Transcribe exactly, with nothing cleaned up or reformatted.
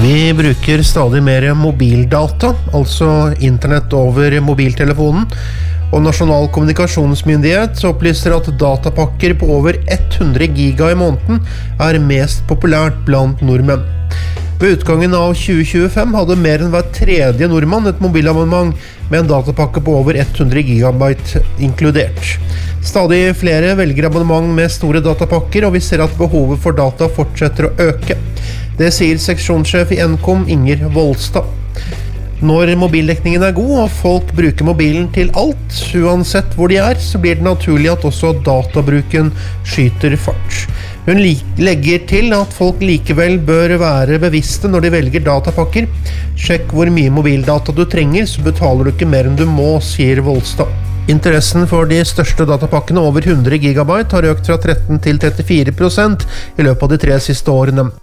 Vi bruker stadig mer mobildata, altså internett over mobiltelefonen, og Nasjonal kommunikasjonsmyndighet opplyser at datapakker på over hundre giga i måneden er mest populært blant nordmenn. Ved utgangen av tjue tjuefem hadde mer enn hver tredje nordmann et mobilabonnement med en datapakke på over hundre gigabyte inkludert. Stadig flere velger abonnement med store datapakker, og vi ser at behovet for data fortsetter å øke. Det sier seksjonssjef i Nkom Inger Volstad. Når mobildekningen er god, og folk bruker mobilen til alt, uansett hvor de er, så blir det naturlig at også databruken skyter fart. Hun legger til at folk likevel bør være bevisste når de velger datapakker. Sjekk hvor mye mobildata du trenger, så betaler du ikke mer enn du må, sier Volstad. Interessen for de største datapakkene over hundre gigabyte har økt fra tretten til trettifire prosent i løpet av de tre siste årene.